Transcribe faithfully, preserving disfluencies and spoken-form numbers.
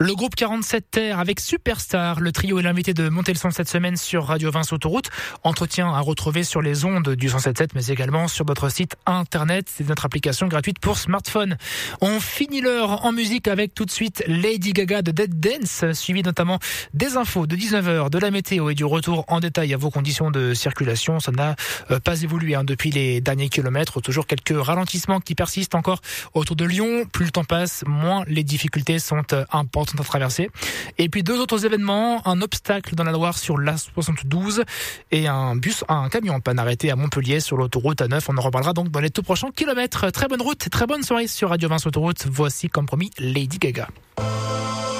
Le groupe quarante-sept Terre avec Superstar, le trio est l'invité de Monter le son cette semaine sur Radio vingt Autoroute. Entretien à retrouver sur les ondes du cent sept virgule sept, mais également sur notre site internet. C'est notre application gratuite pour smartphone. On finit l'heure en musique avec tout de suite Lady Gaga de Dead Dance, suivi notamment des infos de dix-neuf heures, de la météo et du retour en détail à vos conditions de circulation. Ça n'a pas évolué hein, depuis les derniers kilomètres. Toujours quelques ralentissements qui persistent encore autour de Lyon. Plus le temps passe, moins les difficultés sont importantes à traverser. Et puis deux autres événements, un obstacle dans la Loire sur l'A soixante-douze et un bus, un camion en panne arrêté à Montpellier sur l'autoroute A neuf. On en reparlera donc dans les tout prochains kilomètres. Très bonne route, très bonne soirée sur Radio vingt Autoroute. Voici comme promis Lady Gaga.